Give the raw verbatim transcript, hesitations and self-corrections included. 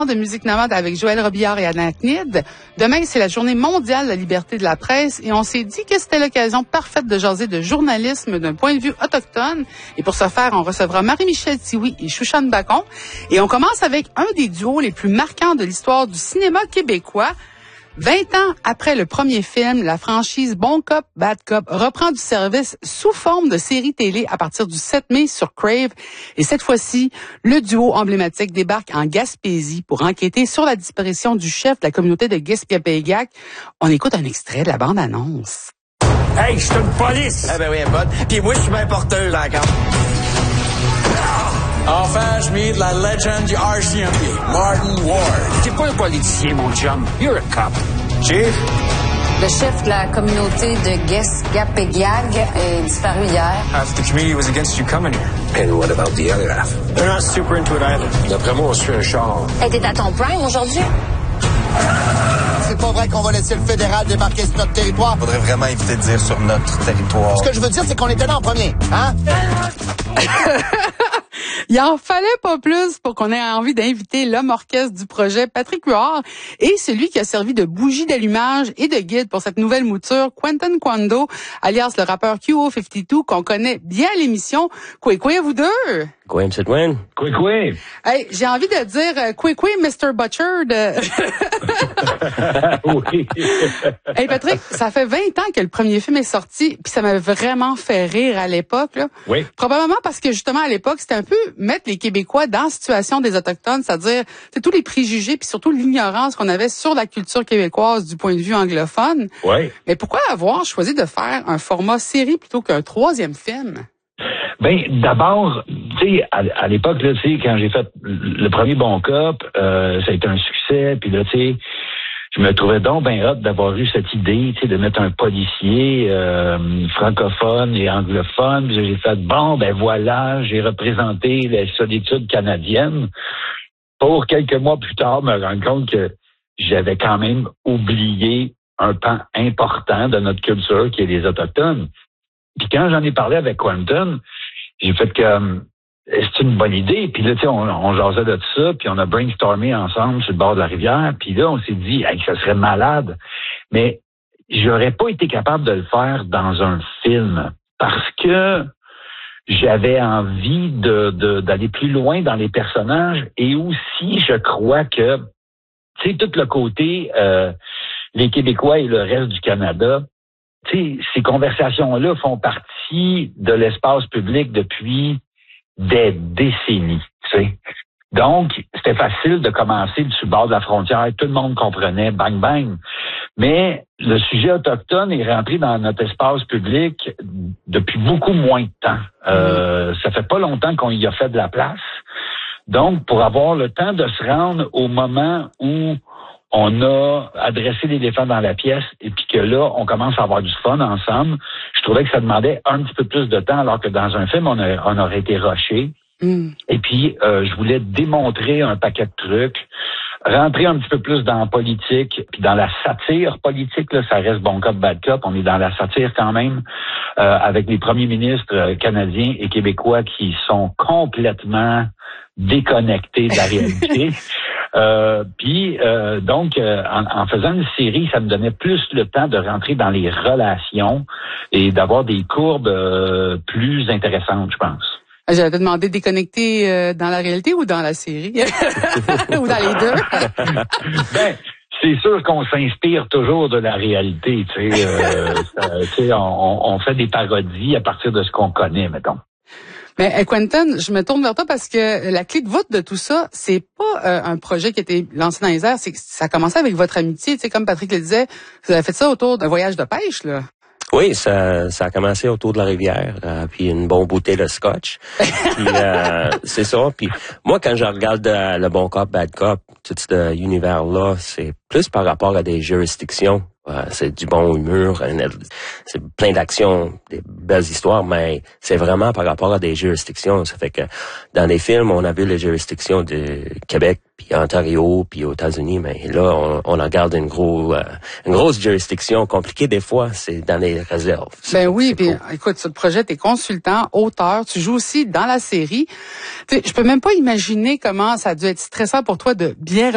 de Musique Nomade avec Joël Robillard et Anna Knid. Demain, c'est la journée mondiale de la liberté de la presse et on s'est dit que c'était l'occasion parfaite de jaser de journalisme d'un point de vue autochtone. Et pour ce faire, on recevra Marie-Michel Sioui et Chouchane Bacon. Et on commence avec un des duos les plus marquants de l'histoire du cinéma québécois. Vingt ans après le premier film, la franchise Bon Cop, Bad Cop reprend du service sous forme de série télé à partir du sept mai sur Crave. Et cette fois-ci, le duo emblématique débarque en Gaspésie pour enquêter sur la disparition du chef de la communauté de Gaspé-Pégac. On écoute un extrait de la bande-annonce. Hey, je suis une police! Eh ben oui, un pote. Puis moi, je suis bien porteuse encore. Enfin, je mets de la légende du R C M P, Martin Ward. T'es pas un politicien, mon chum. You're a cop. Chief? Le chef de la communauté de Guess-Gap-Péguiag est disparu hier. Half the community was against you coming here. And what about the other half? They're not super into it either. D'après moi, on suit un char. Elle était à ton prime aujourd'hui? C'est pas vrai qu'on va laisser le fédéral débarquer sur notre territoire. Faudrait vraiment éviter de dire sur notre territoire. Ce que je veux dire, c'est qu'on était là en premier, hein? Il en fallait pas plus pour qu'on ait envie d'inviter l'homme orchestre du projet, Patrick Huard, et celui qui a servi de bougie d'allumage et de guide pour cette nouvelle mouture, Quentin Kwando, alias le rappeur Q O cinquante-deux, qu'on connaît bien à l'émission. Quoi, quoi, vous deux? Quoi, M. Dwayne? Quick, quick. Hey, j'ai envie de dire, euh, quoi, quoi, mister Butcher de... Oui. Hey, Patrick, ça fait vingt ans que le premier film est sorti, puis ça m'a vraiment fait rire à l'époque, là. Oui. Probablement parce que, justement, à l'époque, c'était un peu mettre les Québécois dans la situation des Autochtones, c'est-à-dire, c'est tous les préjugés, puis surtout l'ignorance qu'on avait sur la culture québécoise du point de vue anglophone. Oui. Mais pourquoi avoir choisi de faire un format série plutôt qu'un troisième film? Ben, d'abord, tu sais, à, à l'époque, là, tu sais, quand j'ai fait le premier Bon Cop, euh, ça a été un succès, puis là, tu sais, je me trouvais donc ben hâte d'avoir eu cette idée, tu sais, de mettre un policier euh, francophone et anglophone. Puis j'ai fait, bon, ben voilà, j'ai représenté la solitude canadienne. Pour quelques mois plus tard, me rendre compte que j'avais quand même oublié un pan important de notre culture qui est les Autochtones. Puis quand j'en ai parlé avec Quentin, j'ai fait que euh, c'est une bonne idée. Puis là, tu sais, on, on jasait de tout ça, puis on a brainstormé ensemble sur le bord de la rivière. Puis là, on s'est dit, hey, ça serait malade. Mais j'aurais pas été capable de le faire dans un film parce que j'avais envie de, de d'aller plus loin dans les personnages. Et aussi, je crois que, tu sais, tout le côté euh, les Québécois et le reste du Canada, tu sais, ces conversations-là font partie de l'espace public depuis des décennies, tu sais. Donc, c'était facile de commencer sur le bord de la frontière, tout le monde comprenait, bang, bang. Mais le sujet autochtone est rentré dans notre espace public depuis beaucoup moins de temps. Euh, ça fait pas longtemps qu'on y a fait de la place. Donc, pour avoir le temps de se rendre au moment où on a adressé l'éléphant dans la pièce et puis que là, on commence à avoir du fun ensemble. Je trouvais que ça demandait un petit peu plus de temps alors que dans un film, on, a, on aurait été rushé. Mm. Et puis, euh, je voulais démontrer un paquet de trucs, rentrer un petit peu plus dans la politique, puis dans la satire politique, là, ça reste Bon Cop, Bad Cop, on est dans la satire quand même, euh, avec les premiers ministres euh, canadiens et québécois qui sont complètement déconnectés de la réalité. Euh, puis euh, donc euh, en, en faisant une série, ça me donnait plus le temps de rentrer dans les relations et d'avoir des courbes euh, plus intéressantes, je pense. J'avais demandé de déconnecter euh, dans la réalité ou dans la série ou dans les deux. Ben, c'est sûr qu'on s'inspire toujours de la réalité, tu sais. Euh, tu sais, on, on fait des parodies à partir de ce qu'on connaît, mettons. Mais Quentin, je me tourne vers toi parce que la clé de voûte de tout ça, c'est pas euh, un projet qui a été lancé dans les airs, c'est que ça a commencé avec votre amitié. Tu sais, comme Patrick le disait, vous avez fait ça autour d'un voyage de pêche, là. Oui, ça, ça a commencé autour de la rivière, euh, puis une bonne bouteille de scotch. Puis euh, c'est ça. Puis moi, quand je regarde euh, le Bon Cop, Bad Cop, tout cet univers-là, c'est plus par rapport à des juridictions. Euh, c'est du bon humour, c'est plein d'actions, des belles histoires, mais c'est vraiment par rapport à des juridictions. Ça fait que dans les films, on a vu les juridictions de Québec, puis Ontario, puis aux États-Unis, mais là, on, on regarde une, gros, euh, une grosse juridiction compliquée des fois, c'est dans les réserves. Ben oui, puis cool. Écoute, sur le projet, t'es consultant, auteur, tu joues aussi dans la série. T'sais, je peux même pas imaginer comment ça a dû être stressant pour toi de bien